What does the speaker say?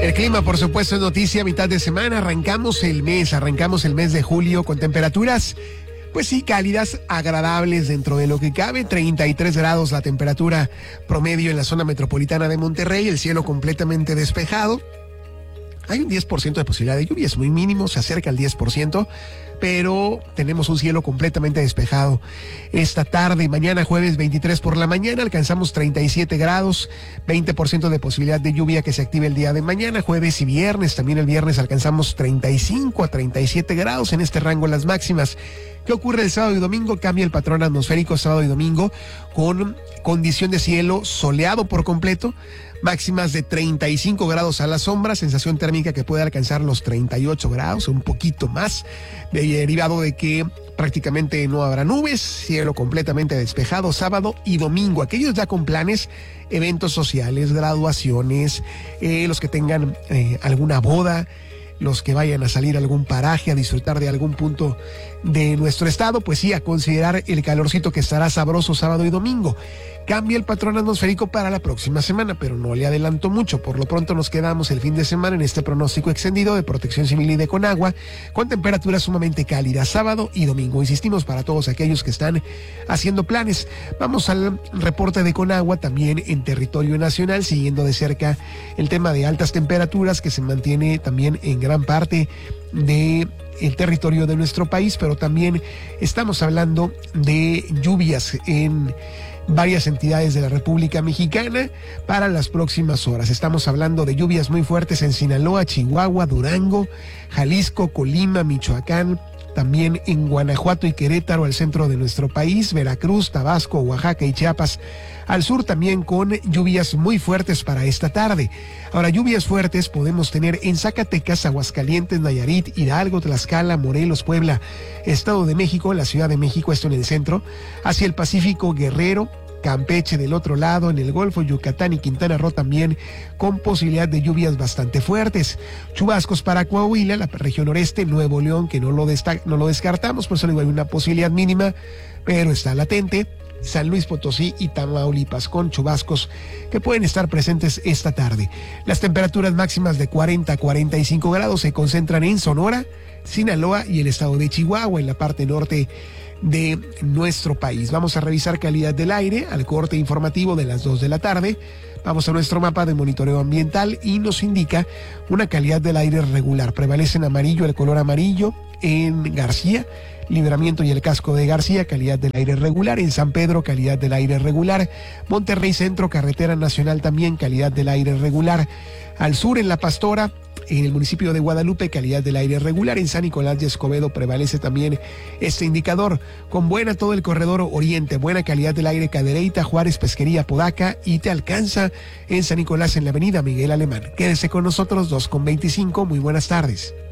El clima, por supuesto, es noticia a mitad de semana. Arrancamos el mes de julio con temperaturas, pues sí, cálidas, agradables dentro de lo que cabe. 33 grados la temperatura promedio en la zona metropolitana de Monterrey, el cielo completamente despejado. Hay un 10% de posibilidad de lluvia, es muy mínimo, se acerca al 10%, pero tenemos un cielo completamente despejado. Esta tarde, mañana jueves 23 por la mañana, alcanzamos 37 grados, 20% de posibilidad de lluvia que se active el día de mañana. Jueves y viernes, también el viernes alcanzamos 35 a 37 grados en este rango las máximas. ¿Qué ocurre el sábado y domingo? Cambia el patrón atmosférico sábado y domingo con condición de cielo soleado por completo, máximas de 35 grados a la sombra, sensación térmica que puede alcanzar los 38 grados, un poquito más, derivado de que prácticamente no habrá nubes, cielo completamente despejado sábado y domingo. Aquellos ya con planes, eventos sociales, graduaciones, los que tengan alguna boda, los que vayan a salir a algún paraje, a disfrutar de algún punto de nuestro estado, pues sí, a considerar el calorcito que estará sabroso sábado y domingo. Cambia el patrón atmosférico para la próxima semana, pero no le adelanto mucho. Por lo pronto nos quedamos el fin de semana en este pronóstico extendido de Protección Civil y de Conagua, con temperaturas sumamente cálidas sábado y domingo. Insistimos para todos aquellos que están haciendo planes. Vamos al reporte de Conagua, también en territorio nacional, siguiendo de cerca el tema de altas temperaturas que se mantiene también en gran parte de el territorio de nuestro país, pero también estamos hablando de lluvias en varias entidades de la República Mexicana para las próximas horas. Estamos hablando de lluvias muy fuertes en Sinaloa, Chihuahua, Durango, Jalisco, Colima, Michoacán, también en Guanajuato y Querétaro, al centro de nuestro país, Veracruz, Tabasco, Oaxaca y Chiapas, al sur también con lluvias muy fuertes para esta tarde. Ahora, lluvias fuertes podemos tener en Zacatecas, Aguascalientes, Nayarit, Hidalgo, Tlaxcala, Morelos, Puebla, Estado de México, la Ciudad de México, esto en el centro, hacia el Pacífico, Guerrero, Campeche del otro lado, en el Golfo, Yucatán y Quintana Roo también con posibilidad de lluvias bastante fuertes. Chubascos para Coahuila, la región noreste, Nuevo León, que no lo descartamos, por eso digo, hay una posibilidad mínima, pero está latente. San Luis Potosí y Tamaulipas con chubascos que pueden estar presentes esta tarde. Las temperaturas máximas de 40 a 45 grados se concentran en Sonora, Sinaloa y el estado de Chihuahua, en la parte norte de nuestro país. Vamos a revisar calidad del aire al corte informativo de las 2 de la tarde. Vamos a nuestro mapa de monitoreo ambiental y nos indica una calidad del aire regular. Prevalece en amarillo el color amarillo en García, Libramiento y el Casco de García, calidad del aire regular. En San Pedro, calidad del aire regular. Monterrey Centro, Carretera Nacional también, calidad del aire regular. Al sur, en La Pastora, en el municipio de Guadalupe, calidad del aire regular. En San Nicolás de Escobedo prevalece también este indicador. Con buena todo el corredor oriente, buena calidad del aire Cadereyta, Juárez, Pesquería, Podaca, y te alcanza en San Nicolás en la avenida Miguel Alemán. Quédese con nosotros, 2:25. Muy buenas tardes.